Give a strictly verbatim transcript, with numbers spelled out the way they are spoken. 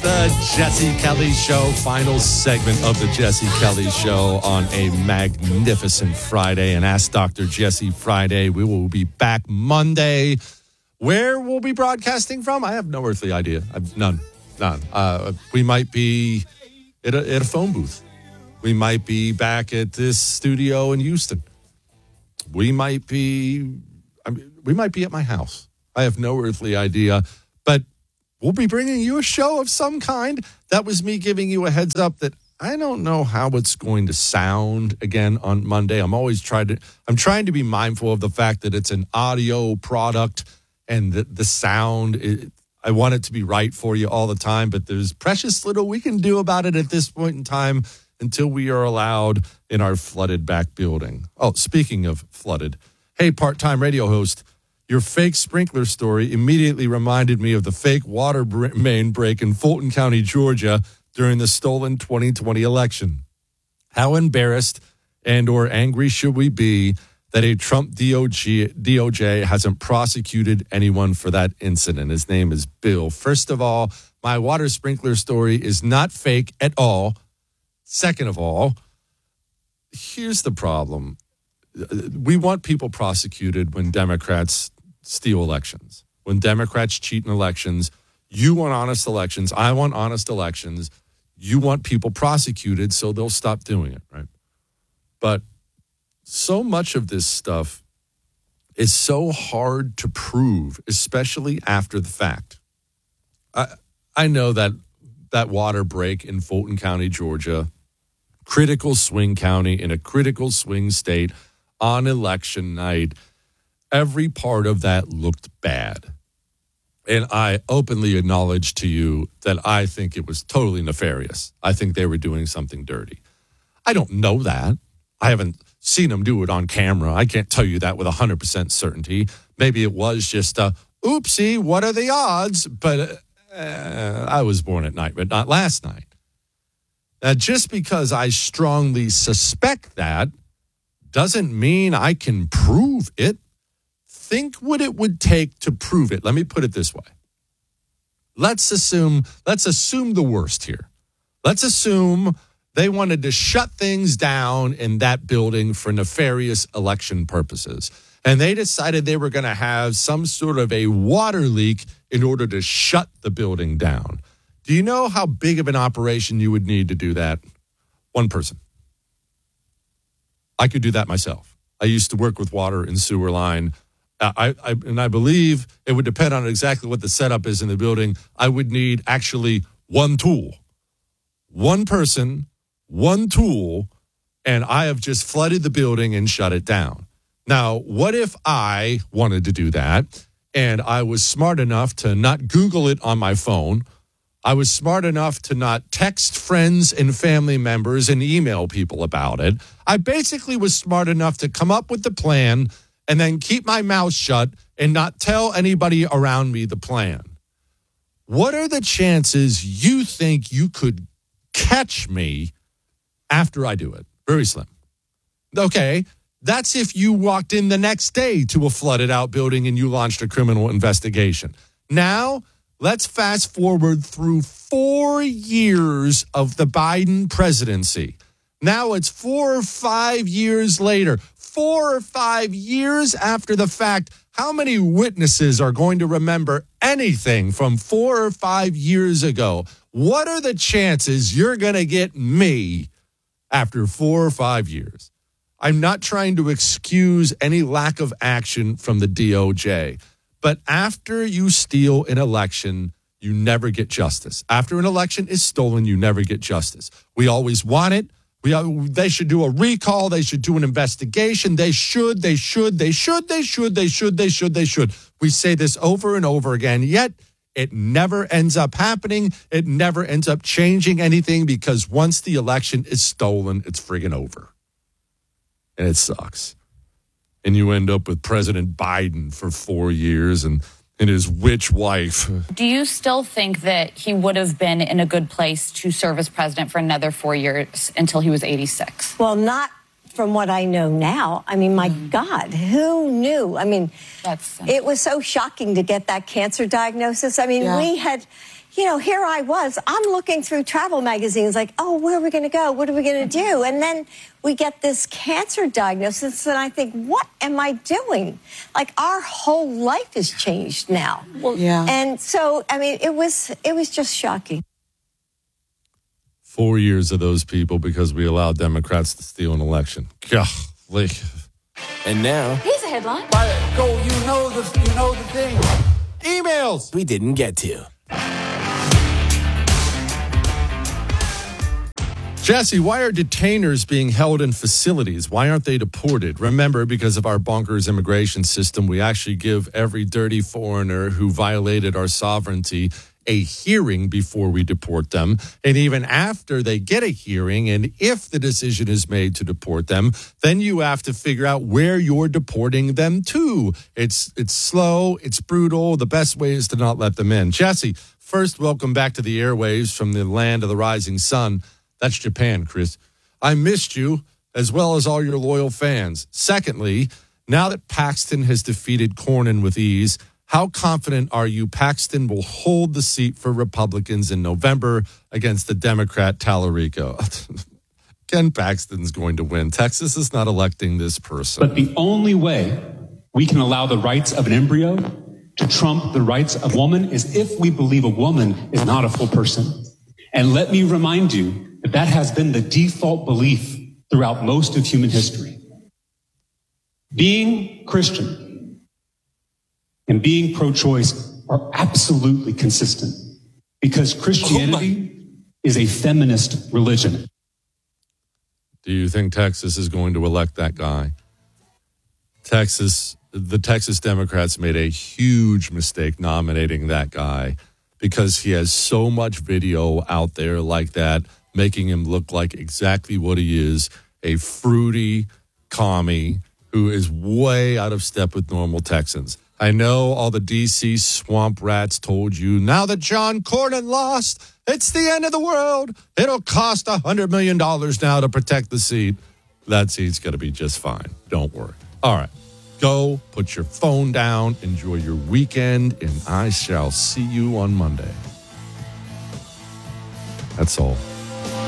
the Jesse Kelly Show, final segment of the Jesse Kelly Show on a magnificent Friday, and Ask Doctor Jesse Friday. We will be back Monday. Where we'll be broadcasting from, I have no earthly idea. I've none, none. Uh, we might be at a, at a phone booth. We might be back at this studio in Houston. We might be, I mean, we might be at my house. I have no earthly idea, but we'll be bringing you a show of some kind. That was me giving you a heads up that I don't know how it's going to sound again on Monday. I'm always trying to, I'm trying to be mindful of the fact that it's an audio product and the, the sound, it, I want it to be right for you all the time, but there's precious little we can do about it at this point in time until we are allowed in our flooded back building. Oh, speaking of flooded, hey, part-time radio host, your fake sprinkler story immediately reminded me of the fake water main break in Fulton County, Georgia during the stolen twenty twenty election. How embarrassed and or angry should we be that a Trump D O J, D O J hasn't prosecuted anyone for that incident? His name is Bill. First of all, my water sprinkler story is not fake at all. Second of all, here's the problem. We want people prosecuted when Democrats steal elections. When Democrats cheat in elections, you want honest elections. I want honest elections. You want people prosecuted so they'll stop doing it, right? But so much of this stuff is so hard to prove, especially after the fact. I I know that that water break in Fulton County, Georgia, critical swing county in a critical swing state on election night, every part of that looked bad. And I openly acknowledge to you that I think it was totally nefarious. I think they were doing something dirty. I don't know that. I haven't seen them do it on camera. I can't tell you that with one hundred percent certainty. Maybe it was just a, oopsie, what are the odds? But uh, I was born at night, but not last night. Now, just because I strongly suspect that doesn't mean I can prove it. Think what it would take to prove it. Let me put it this way. Let's assume, let's assume the worst here. Let's assume they wanted to shut things down in that building for nefarious election purposes. And they decided they were going to have some sort of a water leak in order to shut the building down. Do you know how big of an operation you would need to do that? One person. I could do that myself. I used to work with water and sewer line. I, I and I believe it would depend on exactly what the setup is in the building. I would need actually one tool, one person, one tool, and I have just flooded the building and shut it down. Now, what if I wanted to do that and I was smart enough to not Google it on my phone? I was smart enough to not text friends and family members and email people about it. I basically was smart enough to come up with the plan and then keep my mouth shut and not tell anybody around me the plan. What are the chances you think you could catch me after I do it? Very slim. Okay, that's if you walked in the next day to a flooded out building and you launched a criminal investigation. Now, let's fast forward through four years of the Biden presidency. Now it's four or five years later, four or five years after the fact. How many witnesses are going to remember anything from four or five years ago? What are the chances you're going to get me after four or five years? I'm not trying to excuse any lack of action from the D O J. But after you steal an election, you never get justice. After an election is stolen, you never get justice. We always want it. We, they should do a recall. They should do an investigation. They should, they should, they should, they should, they should, they should, they should. We say this over and over again, yet it never ends up happening. It never ends up changing anything because once the election is stolen, it's friggin' over. And it sucks. And you end up with President Biden for four years and, and his witch wife. Do you still think that he would have been in a good place to serve as president for another four years until he was eighty-six? Well, not from what I know now. I mean, my mm. God, who knew? I mean, That's it was so shocking to get that cancer diagnosis. I mean, yeah. we had, you know, here I was. I'm looking through travel magazines like, oh, where are we going to go? What are we going to do? And then we get this cancer diagnosis, and I think, what am I doing? Like, our whole life has changed now. Well, yeah. And so, I mean, it was it was just shocking. Four years of those people because we allowed Democrats to steal an election. Golly. And now, Here's a headline. Go, you know the, you know the thing. Emails we didn't get to. Jesse, why are detainers being held in facilities? Why aren't they deported? Remember, because of our bonkers immigration system, we actually give every dirty foreigner who violated our sovereignty a hearing before we deport them. And even after they get a hearing, and if the decision is made to deport them, then you have to figure out where you're deporting them to. It's it's slow, it's brutal. The best way is to not let them in. Jesse, first, welcome back to the airwaves from the land of the rising sun. That's Japan, Chris. I missed you, as well as all your loyal fans. Secondly, now that Paxton has defeated Cornyn with ease, how confident are you Paxton will hold the seat for Republicans in November against the Democrat Tallarico? Ken Paxton's going to win. Texas is not electing this person. But the only way we can allow the rights of an embryo to trump the rights of a woman is if we believe a woman is not a full person. And let me remind you that that has been the default belief throughout most of human history. Being Christian and being pro-choice are absolutely consistent because Christianity oh is a feminist religion. Do you think Texas is going to elect that guy? Texas, the Texas Democrats made a huge mistake nominating that guy because he has so much video out there like that, making him look like exactly what he is, a fruity commie who is way out of step with normal Texans. I know all the D C swamp rats told you, now that John Cornyn lost, it's the end of the world. It'll cost one hundred million dollars now to protect the seat. That seat's going to be just fine. Don't worry. All right. Go, put your phone down, enjoy your weekend, and I shall see you on Monday. That's all.